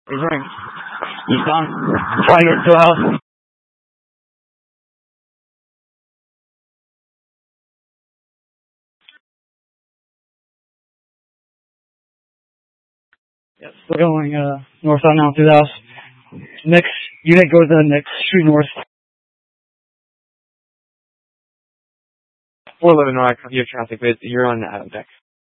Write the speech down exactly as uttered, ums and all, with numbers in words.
He's ring. He's done. Trying to go to the house. Yep, still going uh, north on now through the house. Next unit, go to the next street north. four eleven North, you have traffic, but you're on uh, deck.